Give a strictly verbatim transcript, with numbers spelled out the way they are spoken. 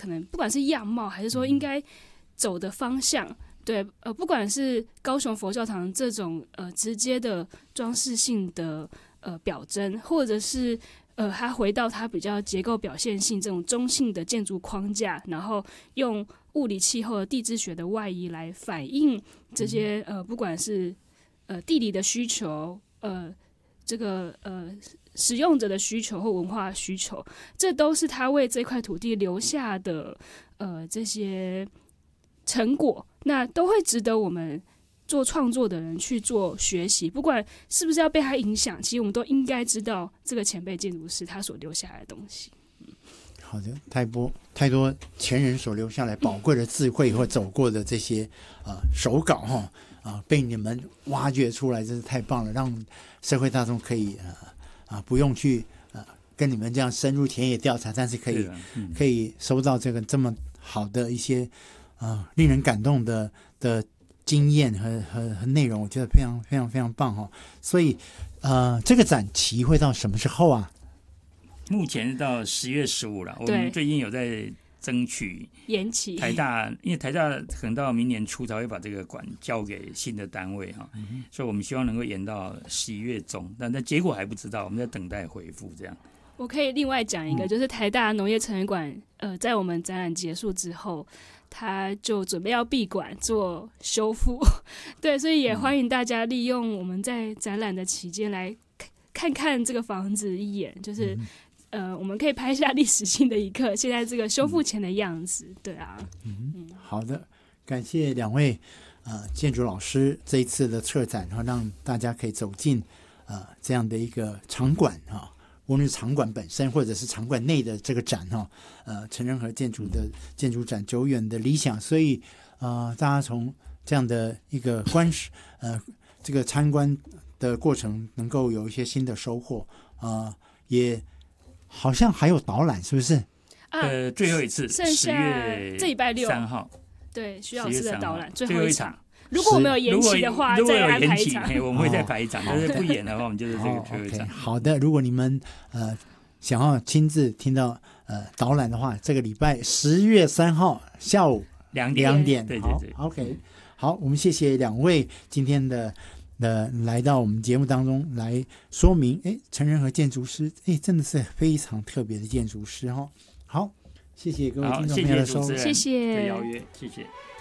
可能不管是样貌还是说应该走的方向。对，呃，不管是高雄佛教堂这种呃直接的装饰性的呃表征，或者是呃它回到它比较结构表现性这种中性的建筑框架，然后用物理气候的地质学的外衣来反映这些呃不管是呃地理的需求，呃这个呃使用者的需求或文化需求，这都是他为这块土地留下的呃这些成果。那都会值得我们做创作的人去做学习，不管是不是要被他影响，其实我们都应该知道这个前辈建筑师他所留下来的东西。嗯、 好的，太多太多前人所留下来宝贵的智慧或走过的这些、呃、手稿哈啊、被你们挖掘出来，真是太棒了，让社会大众可以呃啊不用去呃跟你们这样深入田野调查，但是可以、嗯、可以收到这个这么好的一些啊，令人感动的的经验和和和内容，我觉得非常非常非常棒哈、哦。所以，呃，这个展期会到什么时候啊？ 目前是到十月十五了。我们最近有在争取延期。 台大，因为台大可能到明年初才会把这个馆交给新的单位哈、嗯，所以我们希望能够延到十一月中，但但结果还不知道，我们在等待回复这样。 我可以另外讲一个，就是台大农业陈列馆，呃，在我们展览结束之后，他就准备要闭馆做修复，对，所以也欢迎大家利用我们在展览的期间来看看这个房子一眼，就是、嗯、呃，我们可以拍下历史性的一刻，现在这个修复前的样子，对啊， 嗯，嗯好的，感谢两位呃建筑老师这一次的策展，然后让大家可以走进呃这样的一个场馆哈。无论是场馆本身或者是场馆内的这个展哈，呃，陈仁和建筑的建筑展久远的理想，所以呃，大家从这样的一个观呃这个参观的过程，能够有一些新的收获啊、呃，也好像还有导览，是不是？ 啊、 呃，最后一次， 剩下这礼拜六三号， 对，徐老师的导览最后一场。如果我们有延期的话，再安排一场。 我们会再排一场，但是不演的话，我们就是这个最后一场。 哦 okay, 好的，如果你们呃想要亲自听到呃导览的话，这个礼拜十月三号下午两点， 两点， 对对对。 好 ，OK， 好，我们谢谢两位今天的呃来到我们节目当中来说明，哎，陈仁和建筑师，哎，真的是非常特别的建筑师哈、哦。好，谢谢各位听众朋友的收听， 谢谢邀约，谢谢。